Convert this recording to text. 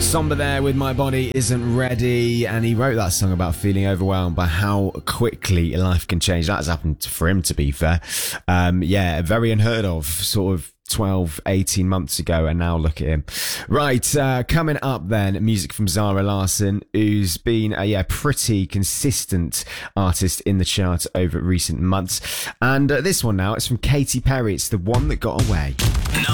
Somber there with My Body Isn't Ready, and he wrote that song about feeling overwhelmed by how quickly life can change. That's happened for him, to be fair. Yeah, very unheard of, sort of 12, 18 months ago, and now look at him. Right, coming up then, music from Zara Larsson, who's been a pretty consistent artist in the chart over recent months. And this one now, it's from Katy Perry. It's The One That Got Away.